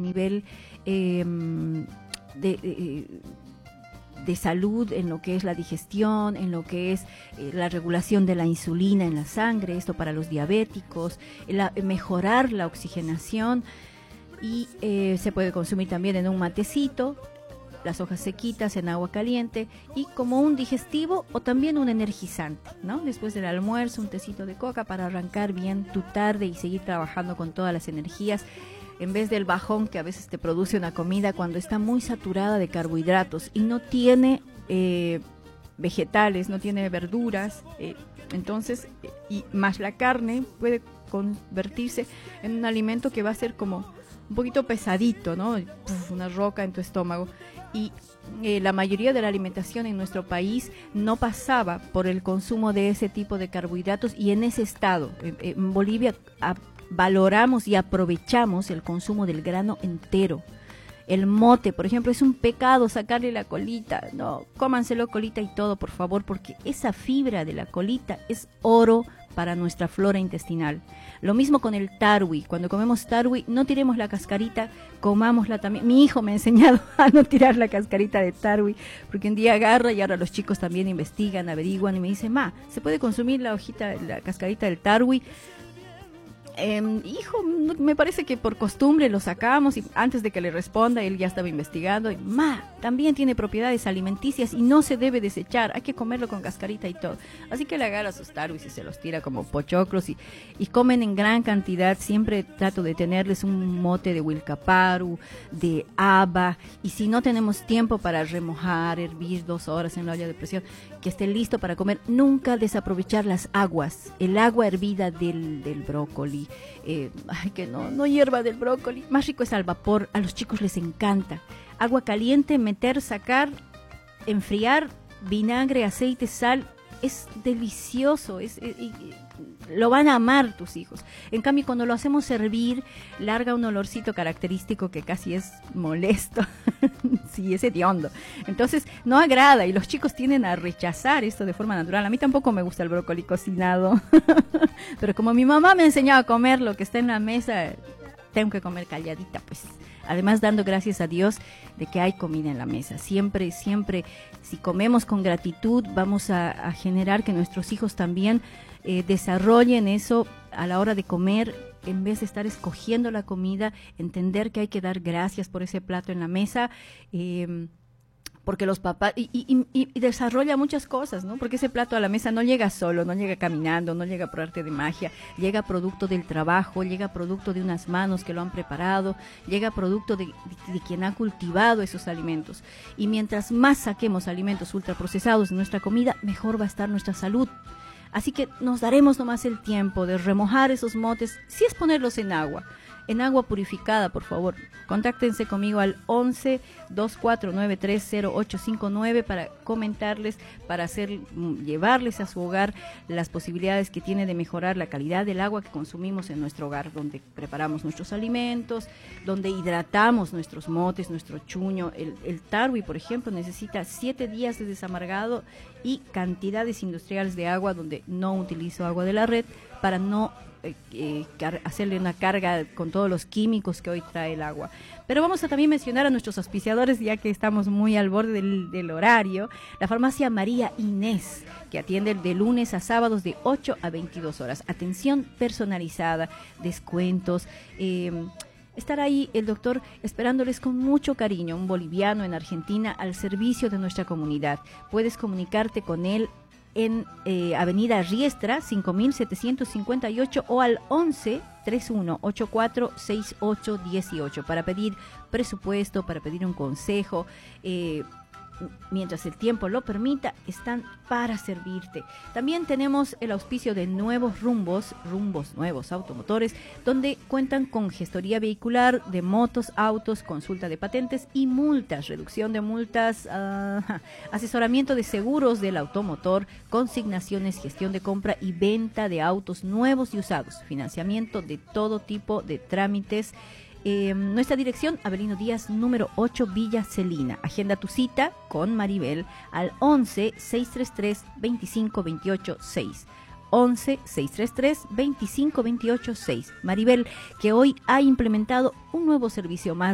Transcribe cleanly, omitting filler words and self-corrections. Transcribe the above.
nivel de salud, en lo que es la digestión, en lo que es la regulación de la insulina en la sangre, esto para los diabéticos, mejorar la oxigenación, y se puede consumir también en un matecito, las hojas sequitas en agua caliente, y como un digestivo o también un energizante, ¿no? Después del almuerzo, un tecito de coca para arrancar bien tu tarde y seguir trabajando con todas las energías, en vez del bajón que a veces te produce una comida cuando está muy saturada de carbohidratos y no tiene vegetales, no tiene verduras, entonces, y más la carne puede convertirse en un alimento que va a ser como un poquito pesadito, ¿no? Una roca en tu estómago. Y la mayoría de la alimentación en nuestro país no pasaba por el consumo de ese tipo de carbohidratos, y en ese estado, en Bolivia, valoramos y aprovechamos el consumo del grano entero. El mote, por ejemplo, es un pecado sacarle la colita. No, cómanselo colita y todo, por favor, porque esa fibra de la colita es oro para nuestra flora intestinal. Lo mismo con el tarwi. Cuando comemos tarwi, no tiremos la cascarita, comámosla también. Mi hijo me ha enseñado a no tirar la cascarita de tarwi, porque un día agarra, y ahora los chicos también investigan, averiguan, y me dicen, ma, ¿se puede consumir la cascarita del tarwi? Hijo, me parece que por costumbre lo sacamos, y antes de que le responda él ya estaba investigando. Y, también tiene propiedades alimenticias y no se debe desechar, hay que comerlo con cascarita y todo. Así que le agarra sus tarwis y se los tira como pochoclos, y comen en gran cantidad. Siempre trato de tenerles un mote de wilcaparu, de haba, y si no tenemos tiempo para remojar, hervir 2 horas en la olla de presión, que esté listo para comer. Nunca desaprovechar las aguas, el agua hervida del brócoli, que no hierva del brócoli, más rico es al vapor, a los chicos les encanta. Agua caliente, meter, sacar, enfriar, vinagre, aceite, sal, es delicioso, lo van a amar tus hijos. En cambio, cuando lo hacemos hervir, larga un olorcito característico que casi es molesto. Sí, es hediondo. Entonces, no agrada, y los chicos tienden a rechazar esto de forma natural. A mí tampoco me gusta el brócoli cocinado. Pero como mi mamá me ha enseñado a comer lo que está en la mesa, tengo que comer calladita, pues. Además, dando gracias a Dios de que hay comida en la mesa. Siempre, siempre, si comemos con gratitud, vamos a generar que nuestros hijos también desarrollen eso a la hora de comer. En vez de estar escogiendo la comida, entender que hay que dar gracias por ese plato en la mesa, porque los papás, y desarrolla muchas cosas, ¿no? Porque ese plato a la mesa no llega solo, no llega caminando, no llega por arte de magia, llega producto del trabajo, llega producto de unas manos que lo han preparado, llega producto de quien ha cultivado esos alimentos. Y mientras más saquemos alimentos ultraprocesados de nuestra comida, mejor va a estar nuestra salud. Así que nos daremos nomás el tiempo de remojar esos motes, si es ponerlos en agua purificada, por favor. Contáctense conmigo al 11-2493-0859 para comentarles, para llevarles a su hogar las posibilidades que tiene de mejorar la calidad del agua que consumimos en nuestro hogar, donde preparamos nuestros alimentos, donde hidratamos nuestros motes, nuestro chuño. El tarwi, por ejemplo, necesita 7 días de desamargado y cantidades industriales de agua, donde no utilizo agua de la red para no hacerle una carga con todos los químicos que hoy trae el agua. Pero vamos a también mencionar a nuestros auspiciadores, ya que estamos muy al borde del horario. La farmacia María Inés, que atiende de lunes a sábados de 8 a 22 horas. Atención personalizada, descuentos, estar ahí el doctor esperándoles con mucho cariño, un boliviano en Argentina al servicio de nuestra comunidad. Puedes comunicarte con él en Avenida Riestra 5758 o al 11-3184-6818 para pedir presupuesto, para pedir un consejo. Mientras el tiempo lo permita, están para servirte. También tenemos el auspicio de Nuevos Rumbos Nuevos Automotores, donde cuentan con gestoría vehicular de motos, autos, consulta de patentes y multas, reducción de multas, asesoramiento de seguros del automotor, consignaciones, gestión de compra y venta de autos nuevos y usados, financiamiento de todo tipo de trámites. Nuestra dirección, Avelino Díaz, número 8, Villa Celina. Agenda tu cita con Maribel al 11-633-25286. 11-633-25286. Maribel, que hoy ha implementado un nuevo servicio más